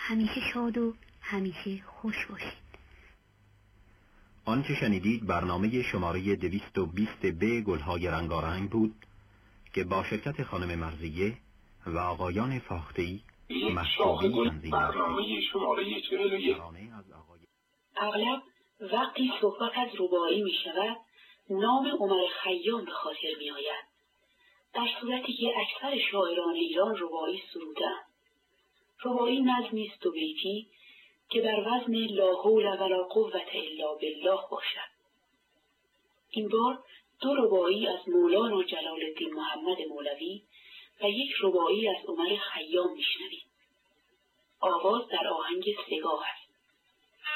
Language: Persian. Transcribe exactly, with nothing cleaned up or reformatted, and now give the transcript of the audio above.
همیشه شاد و همیشه خوش باشید. آنچه شنیدید برنامه شماره دویست و بیست ب گلهای رنگارنگ بود که با شرکت خانم مرضیه و آقایان فاخته‌ای محجوبی تنظیم برنامه شماره چهل و یک. اغلب وقتی صحبت از رباعی می شود نام عمر خیام به خاطر می آید، در صورتی که اکثر شاعران ایران رباعی سرودند. رباعی نظمی است و بیتی که بر وزن لا حول ولا قوة الا بالله باشد. این بار دو رباعی از مولانا جلال الدین محمد مولوی و یک رباعی از عمر خیام میشنوید. آواز در آهنگ سگاه است.